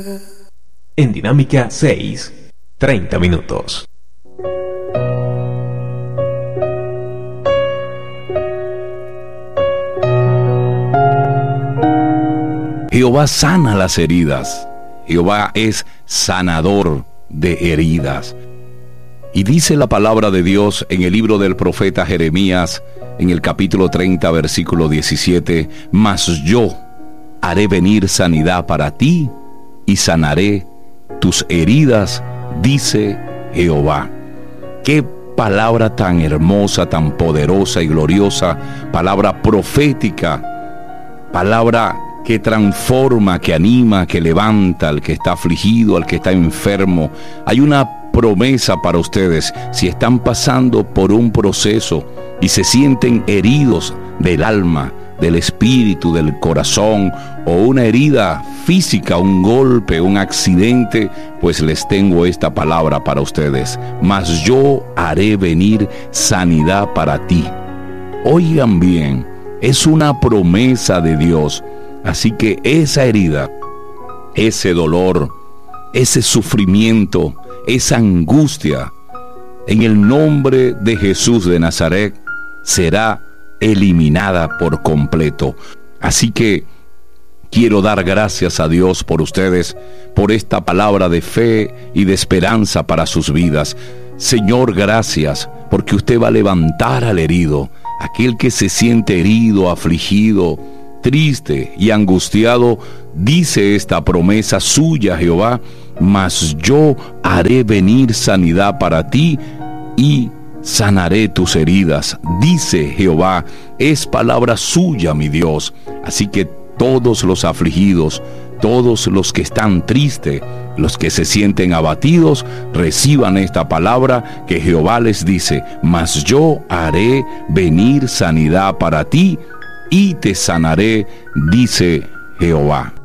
En Dinámica 6, 30 minutos. Jehová sana las heridas. Jehová es sanador de heridas. Y dice la palabra de Dios en el libro del profeta Jeremías, en el capítulo 30, versículo 17, mas yo haré venir sanidad para ti y sanaré tus heridas, dice Jehová. Qué palabra tan hermosa, tan poderosa y gloriosa, palabra profética, palabra que transforma, que anima, que levanta al que está afligido, al que está enfermo. Hay una promesa para ustedes. Si están pasando por un proceso y se sienten heridos del alma, del espíritu, del corazón, o una herida física, un golpe, un accidente, pues les tengo esta palabra para ustedes. Mas yo haré venir sanidad para ti. Oigan bien, es una promesa de Dios. Así que esa herida, ese dolor, ese sufrimiento, esa angustia, en el nombre de Jesús de Nazaret, será eliminada por completo. Así que quiero dar gracias a Dios por ustedes, por esta palabra de fe y de esperanza para sus vidas. Señor, gracias, porque usted va a levantar al herido, aquel que se siente herido, afligido, triste y angustiado. Dice esta promesa suya, Jehová: mas yo haré venir sanidad para ti y sanaré tus heridas, dice Jehová. Es palabra suya, mi Dios. Así que todos los afligidos, todos los que están tristes, los que se sienten abatidos, reciban esta palabra que Jehová les dice: mas yo haré venir sanidad para ti y te sanaré, dice Jehová.